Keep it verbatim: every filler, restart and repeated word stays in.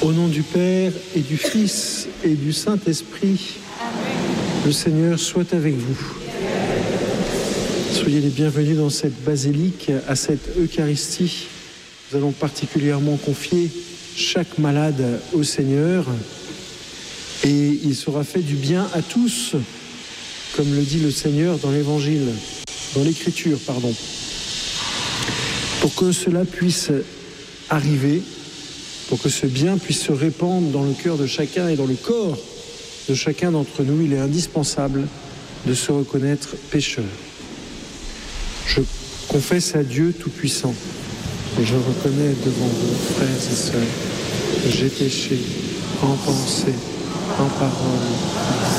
Au nom du Père et du Fils et du Saint-Esprit, le Seigneur soit avec vous. Soyez les bienvenus dans cette basilique, à cette Eucharistie. Nous allons particulièrement confier chaque malade au Seigneur et il sera fait du bien à tous, comme le dit le Seigneur dans l'Évangile, dans l'Écriture, pardon. Pour que cela puisse arriver, pour que ce bien puisse se répandre dans le cœur de chacun et dans le corps de chacun d'entre nous, il est indispensable de se reconnaître pécheur. Je confesse à Dieu Tout-Puissant et je reconnais devant vous, frères et sœurs, que j'ai péché en pensée, en parole,